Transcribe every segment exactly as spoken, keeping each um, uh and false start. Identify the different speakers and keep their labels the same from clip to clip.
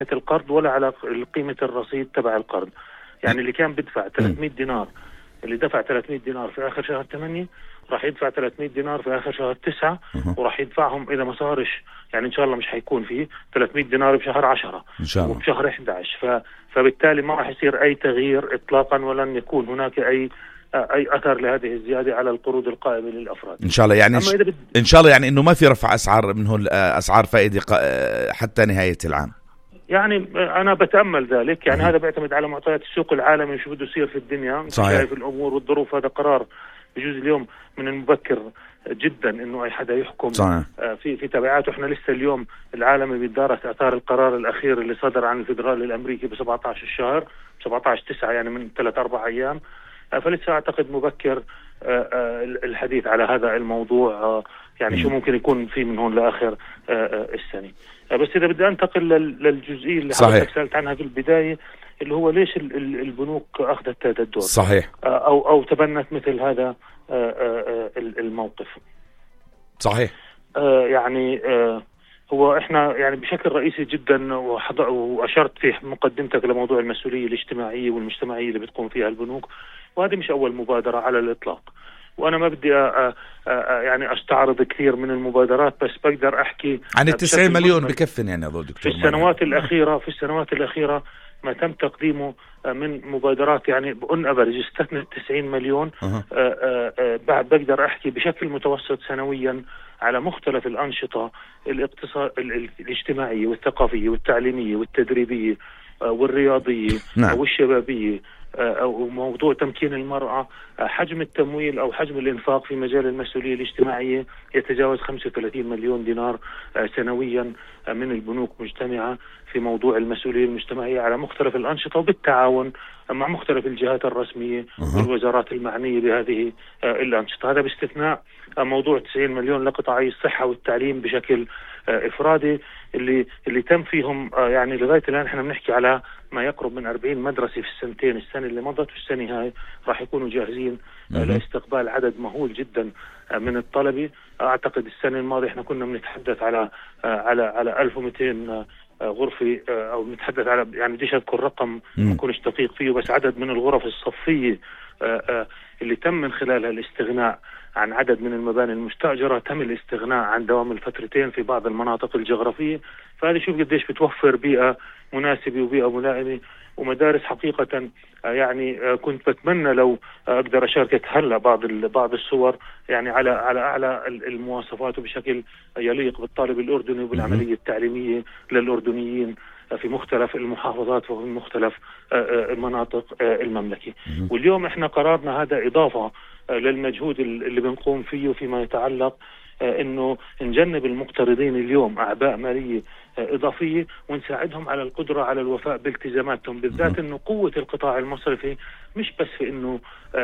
Speaker 1: القرض ولا على قيمة الرصيد تبع القرض. يعني اللي كان بدفع ثلاثمئة دينار، اللي دفع ثلاثمئة دينار في آخر شهر ثمانية راح يدفع ثلاثمئة دينار في آخر شهر تسعة، وراح يدفعهم إذا ما صارش، يعني إن شاء الله مش حيكون فيه ثلاثمئة دينار بشهر عشرة
Speaker 2: إن شاء الله
Speaker 1: وبشهر إحدى عشر. ف... فبالتالي ما راح يصير أي تغيير إطلاقا، ولن يكون هناك أي أي أثر لهذه الزيادة على القروض القائمة للأفراد
Speaker 2: إن شاء الله. يعني
Speaker 1: بد...
Speaker 2: إن شاء الله يعني إنه ما في رفع أسعار منه أسعار فائدة حتى نهاية العام.
Speaker 1: يعني أنا بتأمل ذلك، يعني هذا بيعتمد على معطيات السوق العالمي وشو بده يصير في الدنيا. شايف الأمور والظروف، هذا قرار بجوز اليوم من المبكر جدا إنه أي حدا يحكم
Speaker 2: صحيح.
Speaker 1: في في تبعاته. إحنا لسه اليوم العالمي بيدرس آثار القرار الأخير اللي صدر عن الفدرالي الأمريكي ب سبعة عشر الشهر سبعة عشر تسعة، يعني من ثلاث أربع أيام. فلسه أعتقد مبكر الحديث على هذا الموضوع، يعني شو ممكن يكون في من هون لآخر السنة. بس إذا بدي أنتقل للجزئية اللي حضرتك سألت عنها في البداية، اللي هو ليش البنوك أخذت هذا الدور
Speaker 2: صحيح
Speaker 1: أو أو تبنت مثل هذا الموقف.
Speaker 2: صحيح.
Speaker 1: يعني هو إحنا يعني بشكل رئيسي جدا، وأشرت في مقدمتك لموضوع المسؤولية الاجتماعية والمجتمعية اللي بتقوم فيها البنوك، وهذه مش أول مبادرة على الإطلاق. وأنا ما بدي أ أ يعني أستعرض كثير من المبادرات، بس بقدر أحكي
Speaker 2: عن التسعين مليون بكفن يعني دكتور.
Speaker 1: في السنوات الأخيرة في السنوات الأخيرة ما تم تقديمه من مبادرات، يعني بأن أفرج استثنى تسعين مليون. أه. أه أه بعد بقدر أحكي بشكل متوسط سنويا على مختلف الأنشطة الاقتصاد الاجتماعية والثقافية والتعليمية والتدريبية والرياضية. نعم. والشبابية، أو موضوع تمكين المرأة. حجم التمويل أو حجم الإنفاق في مجال المسؤولية الاجتماعية يتجاوز خمسة وثلاثين مليون دينار سنويا من البنوك مجتمعة في موضوع المسؤولية المجتمعية على مختلف الأنشطة، وبالتعاون مع مختلف الجهات الرسمية والوزارات المعنية بهذه الأنشطة. هذا باستثناء موضوع تسعين مليون لقطاعي الصحة والتعليم بشكل إفرادي، اللي اللي تم فيهم يعني لغاية الآن احنا بنحكي على ما يقرب من أربعين مدرسة في السنتين، السنة اللي مضت والسنة هاي راح يكونوا جاهزين لاستقبال عدد مهول جدا من الطلبة. أعتقد السنة الماضية احنا كنا بنتحدث على على على ألف ومئتين غرفة، أو نتحدث على يعني بديش أذكر رقم ما أكونش دقيق فيه، بس عدد من الغرف الصفية اللي تم من خلالها الاستغناء عن عدد من المباني المستأجرة، تم الاستغناء عن دوام الفترتين في بعض المناطق الجغرافية. فهذه شوف قديش بتوفر بيئة مناسبة وبيئة ملائمة ومدارس حقيقة. يعني كنت بتمنى لو أقدر أشاركك هلا بعض بعض الصور يعني على على أعلى المواصفات وبشكل يليق بالطالب الأردني وبالعملية التعليمية للأردنيين في مختلف المحافظات وفي مختلف مناطق المملكة. واليوم احنا قرارنا هذا إضافة للمجهود اللي بنقوم فيه فيما يتعلق انه نجنب المقترضين اليوم اعباء ماليه اضافيه ونساعدهم على القدره على الوفاء بالتزاماتهم، بالذات انه قوه القطاع المصرفي مش بس في انه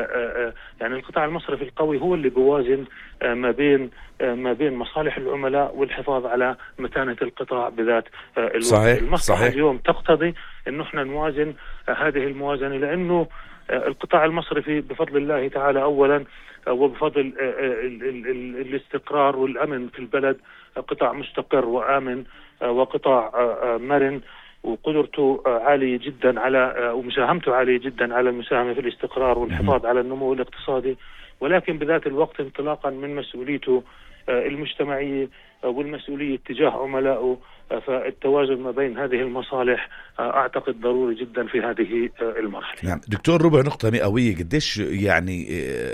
Speaker 1: يعني القطاع المصرفي القوي هو اللي بيوازن ما بين ما بين مصالح العملاء والحفاظ على متانه القطاع بذات الوقت.
Speaker 2: صحيح.
Speaker 1: المصلحه
Speaker 2: صحيح.
Speaker 1: اليوم تقتضي انه احنا نوازن هذه الموازنه، لانه القطاع المصرفي بفضل الله تعالى أولا وبفضل ال ال ال ال الاستقرار والأمن في البلد قطاع مستقر وآمن وقطاع مرن، وقدرته عالية جدا على ومساهمته عالية جدا على المساهمة في الاستقرار والحفاظ على النمو الاقتصادي، ولكن بذات الوقت انطلاقا من مسؤوليته المجتمعية والمسؤولية تجاه عملائه. فالتوازن ما بين هذه المصالح أعتقد ضروري جدا في هذه المرحلة.
Speaker 2: نعم دكتور، ربع نقطة مئوية قديش يعني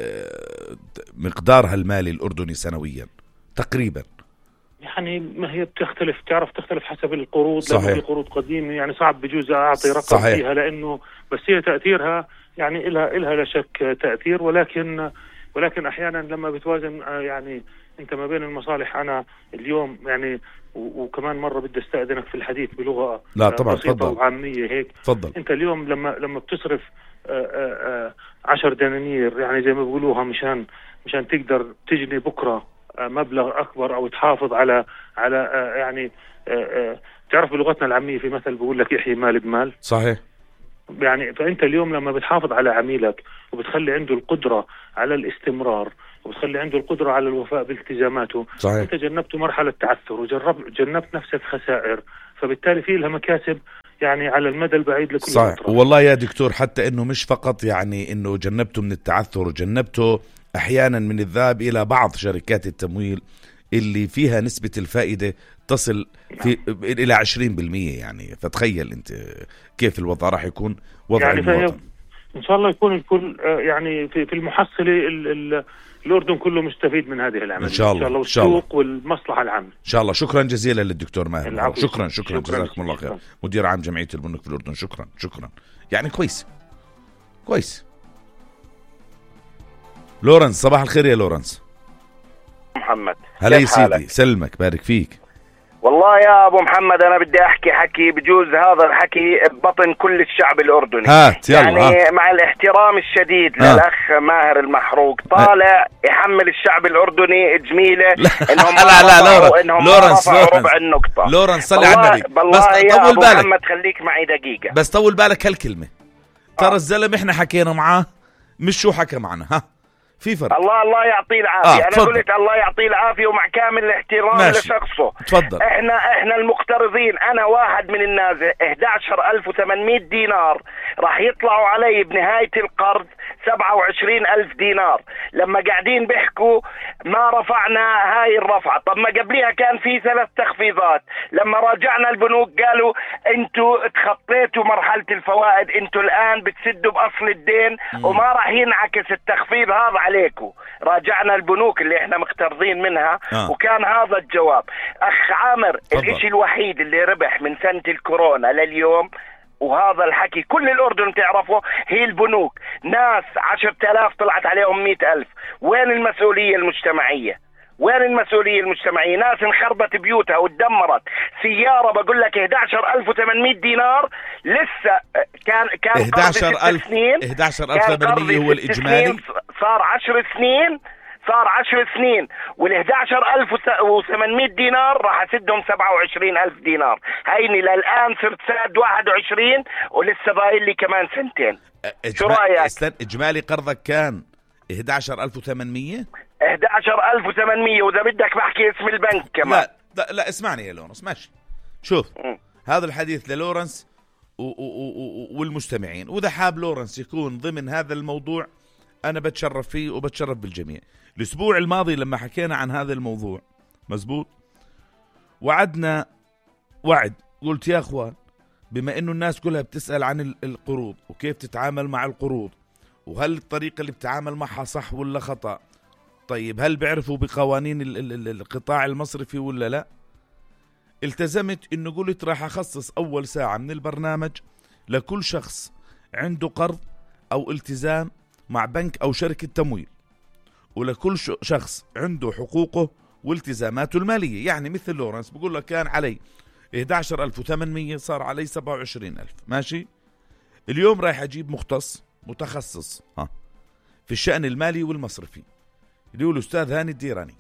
Speaker 2: مقدارها المالي الأردني سنويا تقريبا؟
Speaker 1: يعني ما هي بتختلف، تعرف تختلف حسب القروض.
Speaker 2: صحيح.
Speaker 1: لأنه في قروض قديمة يعني صعب بجوز أعطي رقم.
Speaker 2: صحيح.
Speaker 1: فيها، لأنه بس هي تأثيرها يعني إلها إلها لا شك تأثير، ولكن ولكن أحيانا لما بتوازن يعني أنت ما بين المصالح. أنا اليوم يعني وكمان مرة بدي استأذنك في الحديث بلغة
Speaker 2: لا طبعا
Speaker 1: بسيطة وعامية هيك.
Speaker 2: فضل.
Speaker 1: أنت اليوم لما لما بتصرف آآ آآ عشر دنانير يعني زي ما بيقولوها مشان مشان تقدر تجني بكرة مبلغ أكبر أو تحافظ على على يعني تعرف بلغتنا العامية في مثل بيقول لك يحيي مال بمال.
Speaker 2: صحيح.
Speaker 1: يعني فأنت اليوم لما بتحافظ على عميلك وبتخلي عنده القدرة على الاستمرار وبتخلي عنده القدرة على الوفاء بالتزاماته،
Speaker 2: صحيح.
Speaker 1: أنت جنبت مرحلة تعثر وجنبت نفسك خسائر. فبالتالي في لها مكاسب يعني على المدى البعيد لكل
Speaker 2: صحيح.
Speaker 1: الأطراف.
Speaker 2: والله يا دكتور حتى انه مش فقط يعني انه جنبته من التعثر، جنبته احيانا من الذهاب الى بعض شركات التمويل اللي فيها نسبة الفائدة تصل في الى عشرين بالمية يعني. فتخيل انت كيف الوضع راح يكون وضع
Speaker 1: يعني
Speaker 2: المواطن.
Speaker 1: ان شاء الله يكون الكل يعني في في المحصلة ال ال الأردن كله مستفيد من هذه العملية
Speaker 2: إن شاء الله.
Speaker 1: إن شاء الله والسوق والمصلحة العامة
Speaker 2: إن شاء الله. شكرا جزيلا للدكتور ماهر.
Speaker 1: العفو.
Speaker 2: شكرا شكرا,
Speaker 1: شكرا
Speaker 2: جزاكم الله خير.
Speaker 1: شكرا.
Speaker 2: مدير عام جمعية البنوك في الأردن. شكرا شكرا يعني كويس كويس. لورنس، صباح الخير يا لورنس.
Speaker 3: محمد
Speaker 2: هلا يا سيدي، سلمك بارك فيك.
Speaker 3: والله يا أبو محمد أنا بدي أحكي حكي بجوز هذا الحكي ببطن كل الشعب الأردني.
Speaker 2: هات يلا.
Speaker 3: يعني
Speaker 2: هات.
Speaker 3: مع الاحترام الشديد
Speaker 2: ها.
Speaker 3: للأخ ماهر المحروق طالع يحمل الشعب الأردني جميلة إنهم
Speaker 2: لا لا لورنس
Speaker 3: إنهم
Speaker 2: لورنس
Speaker 3: رفعوا ربع النقطة.
Speaker 2: لورنس صلي على النبي.
Speaker 3: والله
Speaker 2: بس
Speaker 3: يا
Speaker 2: طول
Speaker 3: أبو
Speaker 2: بالك
Speaker 3: محمد خليك معي دقيقة
Speaker 2: بس طول بالك هالكلمة. ترى
Speaker 3: آه.
Speaker 2: الزلمة احنا حكينا معاه مش شو حكى معنا. ها في فرق.
Speaker 3: الله الله يعطيه العافية.
Speaker 2: آه.
Speaker 3: أنا
Speaker 2: تفضل.
Speaker 3: قلت الله يعطيه العافية ومع كامل الاحترام
Speaker 2: ماشي.
Speaker 3: لشخصه.
Speaker 2: تفضل.
Speaker 3: احنا احنا المقترضين، انا واحد من الناس احد عشر ألف وثمانمائة دينار راح يطلعوا علي بنهاية القرض سبعة وعشرين ألف دينار. لما قاعدين بيحكوا ما رفعنا هاي الرفعة، طب ما قبلها كان في ثلاث تخفيضات. لما راجعنا البنوك قالوا انتوا تخطيتوا مرحلة الفوائد، انتوا الان بتسدوا باصل الدين م. وما راح ينعكس التخفيض هذا عليكم. راجعنا البنوك اللي احنا مقترضين منها آه. وكان هذا الجواب. اخ عامر فضل. الاشي الوحيد اللي ربح من سنة الكورونا لليوم وهذا الحكي كل الأردن تعرفه هي البنوك. ناس عشرة آلاف طلعت عليهم مئة ألف. وين المسؤولية المجتمعية؟ وين المسؤولية المجتمعية؟ ناس انخربت بيوتها واتدمرت. سيارة بقول لك أحد عشر ألف وثمانمائة دينار لسه كان كان
Speaker 2: أحد عشر ألف سنين. أحد عشر ألف وثمانمائة هو الإجمالي،
Speaker 3: صار عشر سنين صار عشر سنين وال أحد عشر ألف وثمانمائة دينار راح اسدهم سبعة وعشرين ألف دينار. هيني للآن صرت ساد واحد وعشرين ولسه باقي لي كمان سنتين.
Speaker 2: إجمال...
Speaker 3: شو رأيك؟
Speaker 2: استن... إجمالي قرضك كان أحد عشر ألف وثمانمائة
Speaker 3: أحد عشر ألف وثمانمائة وإذا بدك بحكي اسم البنك كمان.
Speaker 2: لا لا, لا اسمعني يا لورنس ماشي. شوف م. هذا الحديث للورنس و... و... و... والمستمعين، وإذا حاب لورنس يكون ضمن هذا الموضوع أنا بتشرف فيه وبتشرف بالجميع. الأسبوع الماضي لما حكينا عن هذا الموضوع مزبوط وعدنا وعد، قلت يا أخوان بما أنه الناس كلها بتسأل عن القروض وكيف تتعامل مع القروض وهل الطريقة اللي بتتعامل معها صح ولا خطأ، طيب هل بيعرفوا بقوانين القطاع المصرفي ولا لا؟ التزمت أنه قلت راح أخصص أول ساعة من البرنامج لكل شخص عنده قرض أو التزام مع بنك أو شركة تمويل، ولكل شخص عنده حقوقه والتزاماته المالية. يعني مثل لورنس بقول لك كان علي أحد عشر ألف وثمانمائة صار علي سبعة وعشرين ألف. ماشي. اليوم رايح أجيب مختص متخصص ها في الشأن المالي والمصرفي اللي هو الأستاذ هاني الديراني.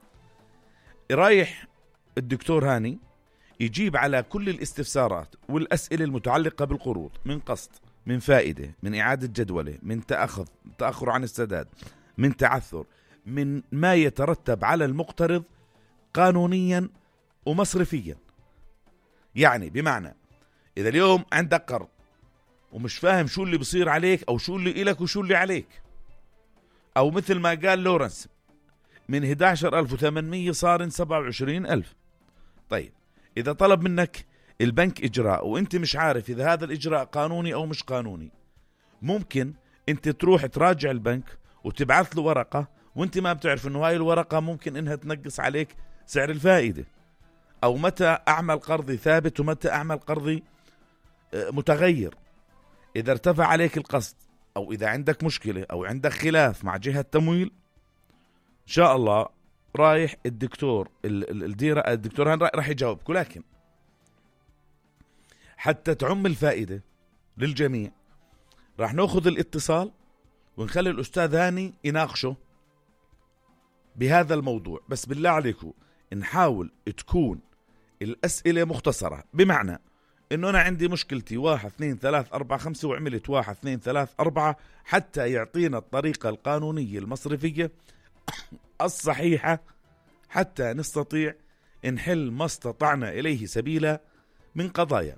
Speaker 2: رايح الدكتور هاني يجيب على كل الاستفسارات والأسئلة المتعلقة بالقروض، من قسط، من فائدة، من إعادة جدولة، من تأخذ تأخر عن السداد، من تعثر، من ما يترتب على المقترض قانونيا ومصرفيا. يعني بمعنى إذا اليوم عندك قرض ومش فاهم شو اللي بصير عليك أو شو اللي إلك وشو اللي عليك، أو مثل ما قال لورنس من أحد عشر ألف وثمانمائة صار سبعة وعشرين ألف. طيب إذا طلب منك البنك إجراء وإنت مش عارف إذا هذا الإجراء قانوني أو مش قانوني، ممكن أنت تروح تراجع البنك وتبعث له ورقة وإنت ما بتعرف إنه هاي الورقة ممكن إنها تنقص عليك سعر الفائدة، أو متى أعمل قرضي ثابت ومتى أعمل قرضي متغير. إذا ارتفع عليك القسط أو إذا عندك مشكلة أو عندك خلاف مع جهة تمويل، إن شاء الله رايح الدكتور الديرة الدكتور هان راح يجاوبك. ولكن حتى تعم الفائدة للجميع راح نأخذ الاتصال ونخلي الأستاذ هاني يناقشه بهذا الموضوع. بس بالله عليكم نحاول تكون الأسئلة مختصرة، بمعنى إنه أنا عندي مشكلتي واحد اثنين ثلاث أربعة خمسة وعملت واحد اثنين ثلاث أربعة، حتى يعطينا الطريقة القانونية المصرفية الصحيحة حتى نستطيع نحل ما استطعنا إليه سبيلا من قضايا.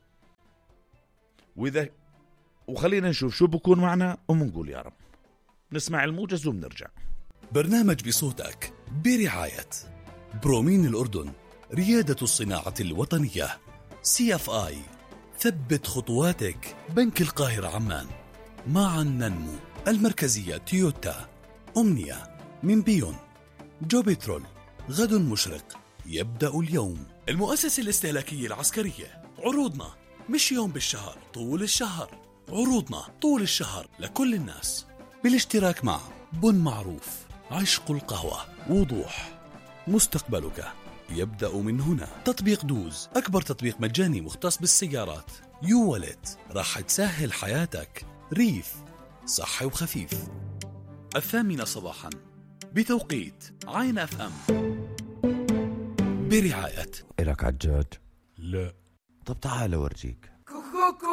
Speaker 2: وإذا وخلينا نشوف شو بكون معنا ومنقول يا رب. نسمع الموجز وبنرجع.
Speaker 4: برنامج بصوتك برعاية برومين الأردن، ريادة الصناعة الوطنية، سي اف آي، ثبت خطواتك، بنك القاهرة عمان، معا ننمو، المركزية تويوتا، أمنية، من بيون، جو بترول، غد مشرق، يبدأ اليوم، المؤسسة الاستهلاكية العسكرية. عروضنا مش يوم بالشهر، طول الشهر. عروضنا طول الشهر لكل الناس، بالاشتراك مع بن معروف، عشق القهوة، وضوح، مستقبلك يبدأ من هنا. تطبيق دوز، أكبر تطبيق مجاني مختص بالسيارات. يو والت، راح تسهل حياتك. ريف، صحي وخفيف. الثامنة صباحا بتوقيت عين اف ام، برعاية.
Speaker 5: إلك عجاج؟
Speaker 4: لا.
Speaker 5: طب تعال أورجيك.